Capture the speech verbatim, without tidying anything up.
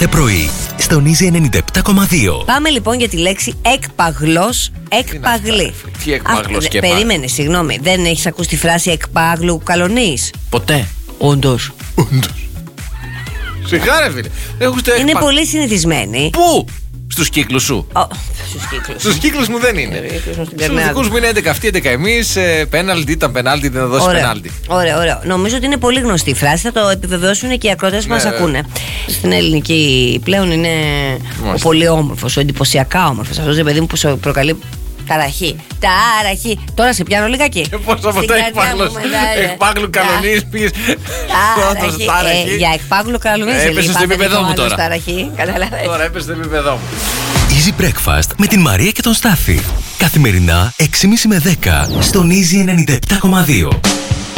κάθε πρωί, στον Easy ενενήντα επτά κόμμα δύο. Πάμε λοιπόν για τη λέξη εκπαγλός, εκπαγλή. Τι εκπαγλός και Περίμενε, συγγνώμη. Δεν έχεις ακούσει τη φράση εκπάγλου καλονής? Ποτέ. Όντως. Σιγά ρε φίλε. Είναι πολύ συνηθισμένη. Πού? Στους κύκλους σου? Oh, στους κύκλους. Στους κύκλους μου δεν είναι. Στους δικούς μου είναι έντεκα αυτοί, έντεκα εμείς. Πέναλτι ήταν πέναλτι, δεν θα δώσει πέναλτι. Ωραία, ωραία. Νομίζω ότι είναι πολύ γνωστή η φράση. Θα το επιβεβαιώσουν και οι ακροατές που μας ακούνε. Στην ελληνική πλέον είναι ο πολύ όμορφος, ο εντυπωσιακά όμορφος. Αυτός, παιδί μου, που σου προκαλεί ταραχή. Ταραχή. Τώρα σε πιάνω λιγάκι. Πώς από τα εκπάγλου καλονής πήγες. Ταραχή. Για εκπάγλου καλονής. Έπεσε στο επίπεδό μου τώρα. Τώρα έπεσε στο επίπεδό μου. Easy Breakfast με την Μαρία και τον Στάφη. Καθημερινά έξι και μισή με δέκα στον Easy ενενήντα επτά κόμμα δύο.